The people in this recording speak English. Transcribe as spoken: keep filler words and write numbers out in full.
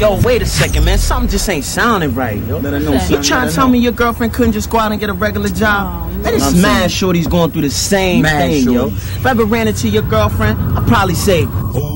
Yo, wait a second, man. Something just ain't sounding right, yo. Let her know, You son. trying to tell me your girlfriend couldn't just go out and get a regular job? Oh, Man, it's I'm mad saying. shorties going through the same Mad thing, yo. shorties. If I ever ran into your girlfriend, I'd probably say,